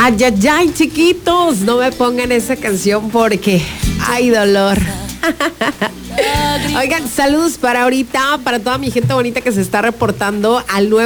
Ay, ay, ay, chiquitos, no me pongan esa canción porque hay dolor. Oigan, saludos para ahorita, para toda mi gente bonita que se está reportando al